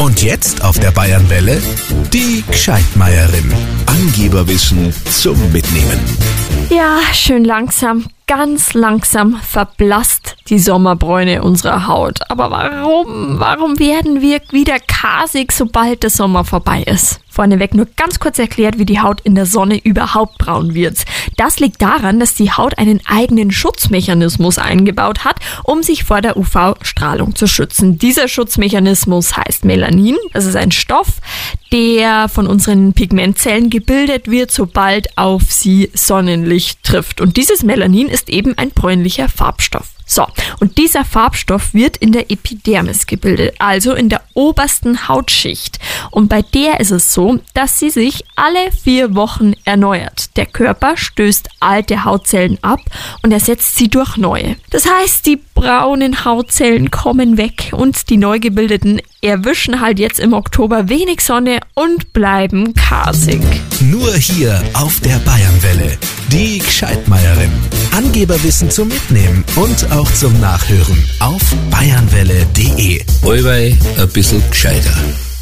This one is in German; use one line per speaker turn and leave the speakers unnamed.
Und jetzt auf der Bayernwelle die Gscheidmeierin. Angeberwissen zum Mitnehmen.
Ja, schön langsam, ganz langsam verblasst die Sommerbräune unserer Haut. Aber warum werden wir wieder kasig, sobald der Sommer vorbei ist? Vorneweg nur ganz kurz erklärt, wie die Haut in der Sonne überhaupt braun wird. Das liegt daran, dass die Haut einen eigenen Schutzmechanismus eingebaut hat, um sich vor der UV-Strahlung zu schützen. Dieser Schutzmechanismus heißt Melanin. Das ist ein Stoff, der von unseren Pigmentzellen gebildet wird, sobald auf sie Sonnenlicht trifft. Und dieses Melanin ist eben ein bräunlicher Farbstoff. So, und dieser Farbstoff wird in der Epidermis gebildet, also in der obersten Hautschicht. Und bei der ist es so, dass sie sich alle 4 Wochen erneuert. Der Körper stößt alte Hautzellen ab und ersetzt sie durch neue. Das heißt, die braunen Hautzellen kommen weg und die neu gebildeten erwischen halt jetzt im Oktober wenig Sonne und bleiben kasig.
Nur hier auf der Bayernwelle. Die Gscheidmeierin. Angeberwissen zum Mitnehmen und auch zum Nachhören auf bayernwelle.de.
Allweil ein bisschen gescheiter.